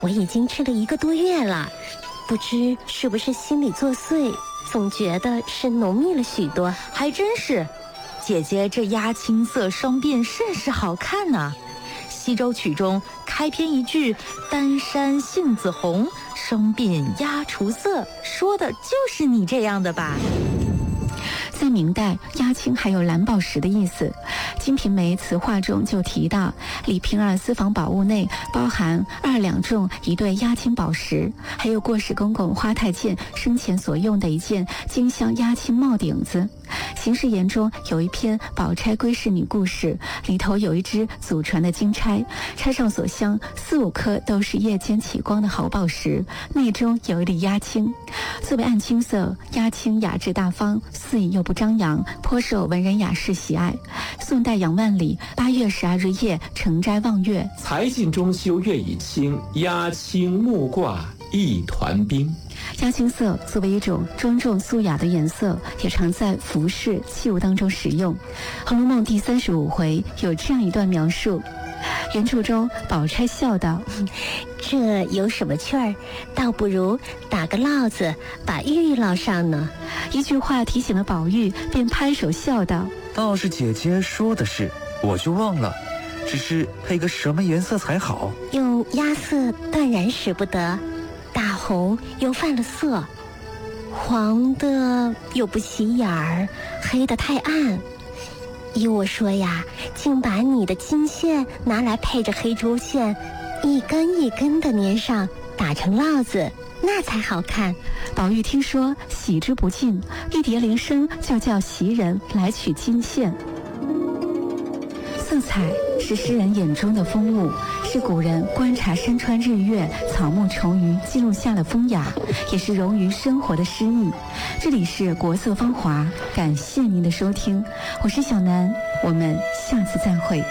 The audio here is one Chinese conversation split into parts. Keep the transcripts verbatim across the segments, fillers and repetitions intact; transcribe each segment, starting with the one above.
我已经吃了一个多月了，不知是不是心里作祟，总觉得是浓密了许多。 还真是，姐姐这压青色双变甚是好看呐、啊。西洲曲中开篇一句“丹山杏子红，双鬓压除色”，说的就是你这样的吧？ 在明代，压青还有蓝宝石的意思。《金瓶梅》词话中就提到，李瓶儿私房宝物内包含二两重一对压青宝石，还有过世公公花太监生前所用的一件金镶压青帽顶子。《邢氏言》中有一篇宝钗归仕女故事，里头有一只祖传的金钗，钗上所镶四五颗都是夜间起光的好宝石，内中有一粒压青。作为暗青色，压青雅致大方，肆意又不张扬，颇受文人雅士喜爱。宋代杨万里八月十二日夜承斋望月， 才尽中秋月已清，压青木挂一团冰。 压青色作为一种庄重素雅的颜色，也常在服饰器物当中使用。《红楼梦》第三十五回有这样一段描述，原著中宝钗笑道：“ 这有什么趣儿？倒不如打个烙子，把玉烙上呢。” 一句话提醒了宝玉，便拍手笑道：“ 倒是姐姐说的是，我就忘了，只是配个什么颜色才好？ 用压色断然使不得，大红又犯了色，黄的又不起眼儿，黑的太暗。依我说呀，竟把你的金线拿来配着黑珠线，一根一根的粘上，打成烙子，那才好看。” 宝玉听说，喜之不尽，一叠铃声就叫袭人来取金线。色彩是诗人眼中的风物，是古人观察山川日月、草木虫鱼记录下的风雅，也是融于生活的诗意。这里是国色芳华，感谢您的收听，我是小南，我们下次再会。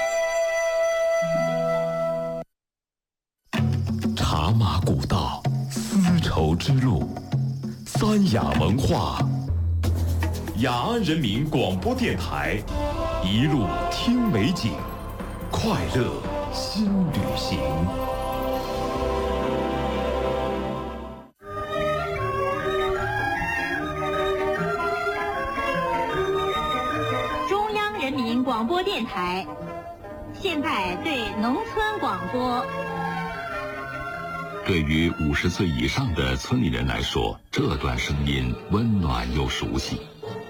茶马古道，丝绸之路，三雅文化，雅安人民广播电台，一路听美景，快乐新旅行。 中央人民广播电台，现在对农村广播。 对于五十岁以上的村里人来说，这段声音温暖又熟悉。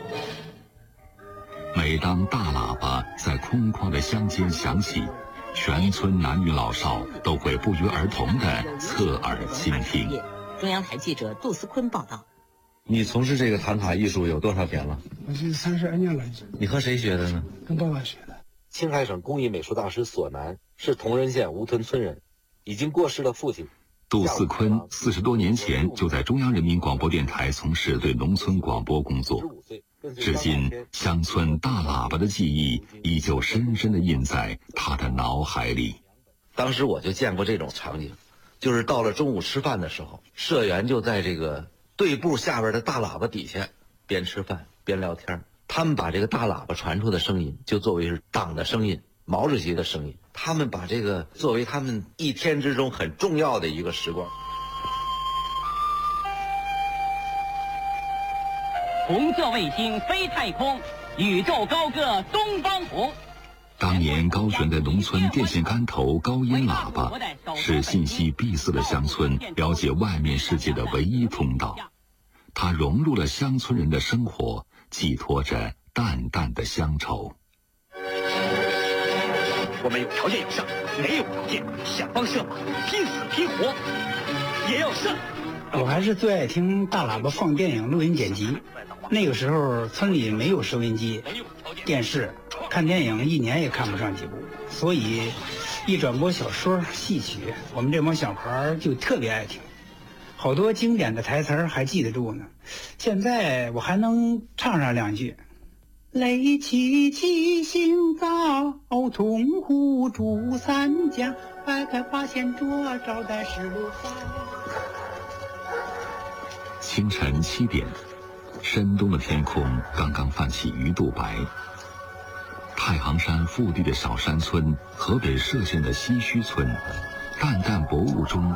每当大喇叭在空旷的乡间响起，全村男女老少都会不约而同地侧耳倾听。 中央台记者杜思坤报道。 你从事这个唐卡艺术有多少年了？ 我是三十二年了。 你和谁学的呢？ 跟爸爸学的。 青海省工艺美术大师索南是铜仁县吴屯村人，已经过世的父亲。 杜思坤四十多年前就在中央人民广播电台从事对农村广播工作，至今乡村大喇叭的记忆依旧深深地印在他的脑海里。 当时我就见过这种场景，就是到了中午吃饭的时候，社员就在这个队部下边的大喇叭底下边吃饭边聊天，他们把这个大喇叭传出的声音就作为是党的声音，毛主席的声音，他们把这个作为他们一天之中很重要的一个时光。 红色卫星飞太空，宇宙高歌东方红。 当年高悬的农村电线杆头高音喇叭，是信息闭塞的乡村了解外面世界的唯一通道。它融入了乡村人的生活，寄托着淡淡的乡愁。 我们有条件有上，没有条件想方设法，拼死拼活也要上。 我还是最爱听大喇叭放电影录音剪辑。那个时候村里没有收音机、电视，看电影一年也看不上几部，所以一转播小说、戏曲，我们这帮小孩就特别爱听，好多经典的台词还记得住呢。现在我还能唱上两句。雷凄凄行早，铜壶煮三家，掰开八仙桌，招待十路房。 清晨七点，深冬的天空刚刚泛起鱼肚白。太行山腹地的小山村，河北涉县的西圩村， 淡淡薄雾中